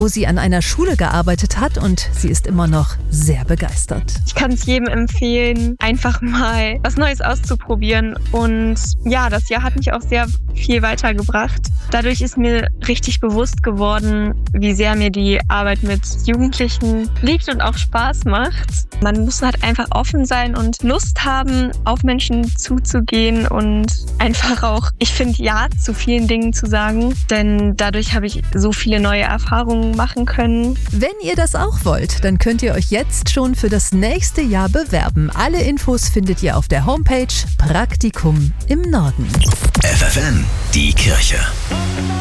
wo sie an einer Schule gearbeitet hat und sie ist immer noch sehr begeistert. Ich kann es jedem empfehlen, einfach mal was Neues auszuprobieren. Und ja, das Jahr hat mich auch sehr viel weitergebracht. Dadurch ist mir richtig bewusst geworden, wie sehr mir die Arbeit mit Jugendlichen liegt und auch Spaß macht. Man muss halt einfach offen sein und Lust haben, auf Menschen zuzugehen und einfach auch, ich finde, ja zu vielen Dingen zu sagen. Denn dadurch habe ich so viele neue Erfahrungen machen können. Wenn ihr das auch wollt, dann könnt ihr euch jetzt schon für das nächste Jahr bewerben. Alle Infos findet ihr auf der Homepage Praktikum im Norden. FFN, die Kirche.